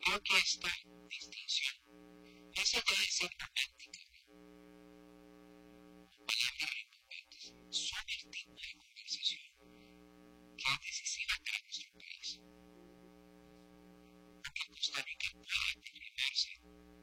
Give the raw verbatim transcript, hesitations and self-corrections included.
creo que esta distinción, esa debe ser romántica, palabras rimbombantes, son el tipo de conversación que es decisiva para nuestro país. Porque Costa Rica puede tener